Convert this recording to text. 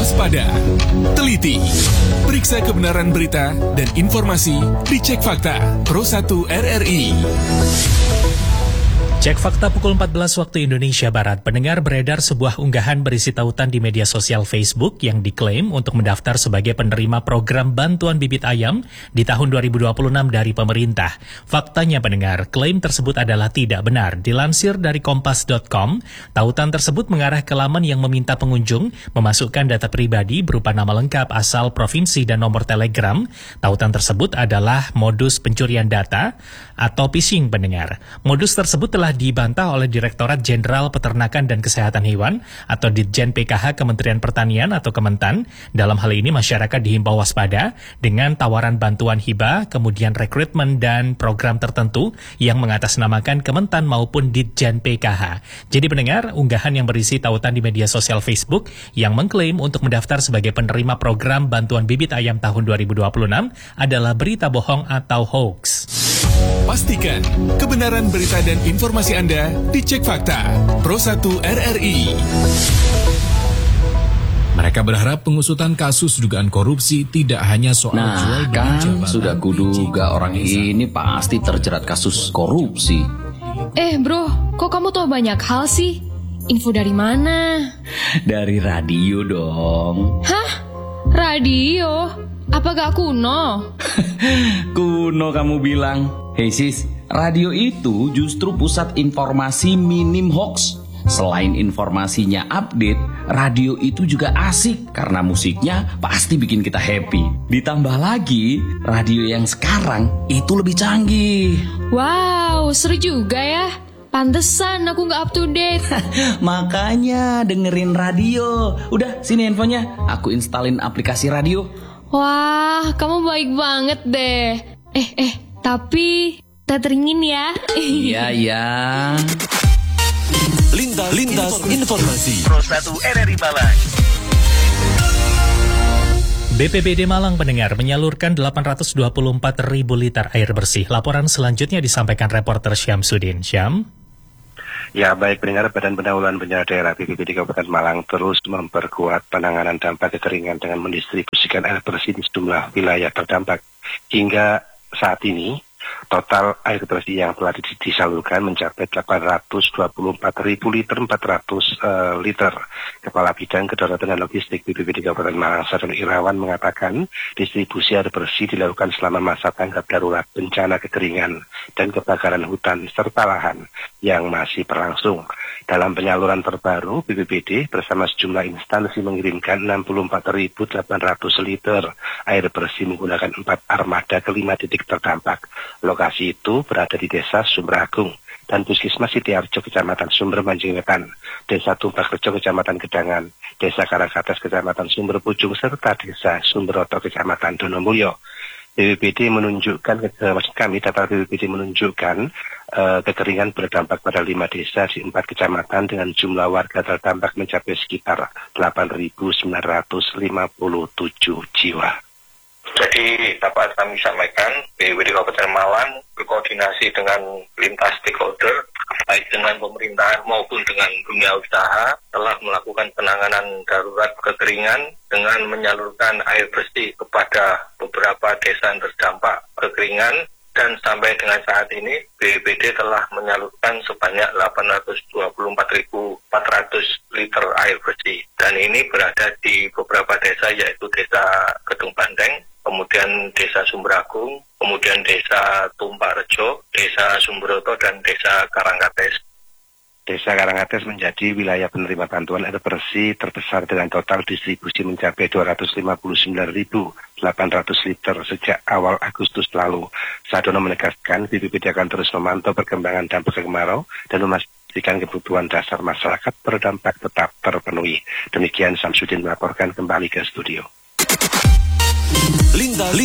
waspada, teliti, periksa kebenaran berita dan informasi di Cek Fakta Pro 1 RRI. Cek Fakta pukul 14 waktu Indonesia Barat. Pendengar, beredar sebuah unggahan berisi tautan di media sosial Facebook yang diklaim untuk mendaftar sebagai penerima program bantuan bibit ayam di tahun 2026 dari pemerintah. Faktanya pendengar, klaim tersebut adalah tidak benar. Dilansir dari kompas.com, tautan tersebut mengarah ke laman yang meminta pengunjung memasukkan data pribadi berupa nama lengkap, asal, provinsi, dan nomor telegram. Tautan tersebut adalah modus pencurian data atau phishing pendengar. Modus tersebut telah dibantah oleh Direktorat Jenderal Peternakan dan Kesehatan Hewan atau Ditjen PKH Kementerian Pertanian atau Kementan. Dalam hal ini masyarakat dihimbau waspada dengan tawaran bantuan hibah, kemudian rekrutmen dan program tertentu yang mengatasnamakan Kementan maupun Ditjen PKH. Jadi pendengar, unggahan yang berisi tautan di media sosial Facebook yang mengklaim untuk mendaftar sebagai penerima program bantuan bibit ayam tahun 2026 adalah berita bohong atau hoax. Pastikan kebenaran berita dan informasi Anda dicek fakta Pro 1 RRI. Mereka berharap pengusutan kasus dugaan korupsi tidak hanya soal jual beli jabatan. Sudah kuduga orang ini pasti terjerat kasus korupsi. Bro, kok kamu tahu banyak hal sih? Info dari mana? Dari radio dong. Hah? Radio? Apa gak kuno? Kuno kamu bilang. Hei sis, radio itu justru pusat informasi minim hoax. Selain informasinya update, radio itu juga asik karena musiknya pasti bikin kita happy. Ditambah lagi, radio yang sekarang itu lebih canggih. Wow, seru juga ya. Pantesan aku gak up to date. Makanya dengerin radio. Udah, sini handphonenya. Aku instalin aplikasi radio. Wah, kamu baik banget deh. Tapi teteringin ya. Iya. Lintas informasi Pro 1 RRI Malang. BPBD Malang pendengar menyalurkan 824 ribu liter air bersih. Laporan selanjutnya disampaikan reporter Syamsuddin. Syam? Ya, baik pendengar, Badan Penanggulangan Bencana Daerah BPBD Kabupaten Malang terus memperkuat penanganan dampak kekeringan dengan mendistribusikan air bersih di sejumlah wilayah terdampak. Hingga saat ini, total air bersih yang telah disalurkan mencapai 824.400 liter. Kepala Bidang Kedaruratan dan Logistik BPBD Kabupaten Malang, Sardono Irawan, mengatakan distribusi air bersih dilakukan selama masa tanggap darurat bencana kekeringan dan kebakaran hutan serta lahan yang masih berlangsung. Dalam penyaluran terbaru, BPBD bersama sejumlah instansi mengirimkan 64.800 liter air bersih menggunakan 4 armada ke 5 titik terdampak. Lokasi itu berada di Desa Sumberagung dan Puskesmas Sitiarjo Kecamatan Sumber Manjing Wetan, Desa Tumpakrejo Kecamatan Gedangan, Desa Karangkates Kecamatan Sumber Pujung, serta Desa Sumberoto Kecamatan Donomulyo. BPBD menunjukkan, data BPBD menunjukkan kekeringan berdampak pada 5 desa di 4 kecamatan dengan jumlah warga terdampak mencapai sekitar 8.957 jiwa. Jadi dapat kami sampaikan, BPBD Kabupaten Malang berkoordinasi dengan lintas stakeholder, baik dengan pemerintahan maupun dengan dunia usaha, telah melakukan penanganan darurat kekeringan dengan menyalurkan air bersih kepada beberapa desa yang terdampak kekeringan. Dan sampai dengan saat ini, BPBD telah menyalurkan sebanyak 824.400 liter air bersih. Dan ini berada di beberapa desa, yaitu Desa Gedung Bandeng, kemudian Desa Sumberagung, kemudian Desa Tumpakrejo, Desa Sumberoto, dan Desa Karangkates. Desa Karangkates menjadi wilayah penerima bantuan air bersih terbesar dengan total distribusi mencapai 259.800 liter sejak awal Agustus lalu. Sardono menegaskan BPBD akan terus memantau perkembangan dampak kemarau dan memastikan kebutuhan dasar masyarakat berdampak tetap terpenuhi. Demikian Syamsuddin melaporkan kembali ke studio.